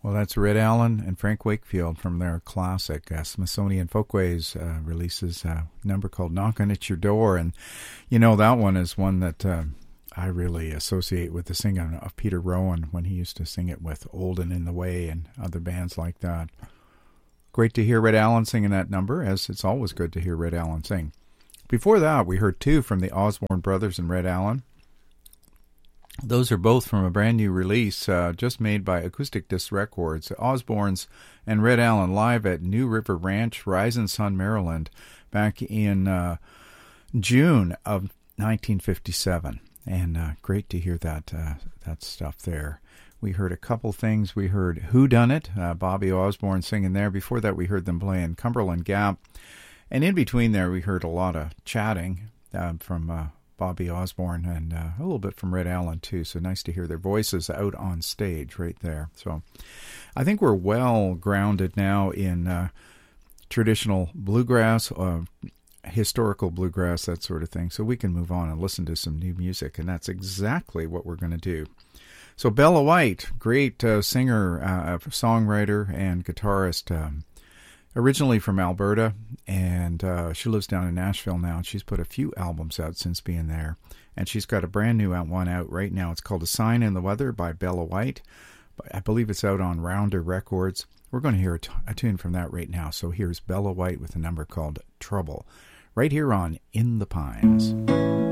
Well, that's Red Allen and Frank Wakefield from their classic Smithsonian Folkways releases, number called Knockin' at Your Door. And, you know, that one is one that I really associate with the singing of Peter Rowan when he used to sing it with Old and In the Way and other bands like that. Great to hear Red Allen singing that number, as it's always good to hear Red Allen sing. Before that, we heard two from the Osborne Brothers and Red Allen. Those are both from a brand new release just made by Acoustic Disc Records. Osborne's and Red Allen live at New River Ranch, Rising Sun, Maryland, back in June of 1957. And great to hear that stuff there. We heard a couple things. We heard Who Done It, Bobby Osborne singing there. Before that, we heard them playing Cumberland Gap. And in between there, we heard a lot of chatting from Bobby Osborne and a little bit from Red Allen too. So nice to hear their voices out on stage right there. So I think we're well grounded now in traditional bluegrass, historical bluegrass, that sort of thing. So we can move on and listen to some new music, and that's exactly what we're going to do. So Bella White, great singer, songwriter, and guitarist, originally from Alberta, and she lives down in Nashville now, and she's put a few albums out since being there. And she's got a brand new one out right now. It's called A Sign in the Weather by Bella White. I believe it's out on Rounder Records. We're going to hear a tune from that right now. So here's Bella White with a number called Trouble, right here on In the Pines.